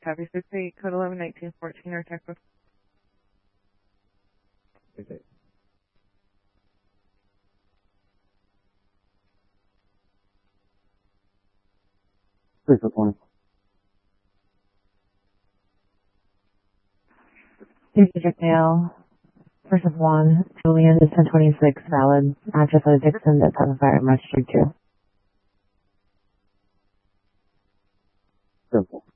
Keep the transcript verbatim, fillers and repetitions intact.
Copy six eight, code eleven nineteen fourteen, or Texas. Okay. Three for twenty. District Mail. First of one, Julian is ten twenty-six, valid. Address of Dixon, that's on the fire, March Street two. Simple.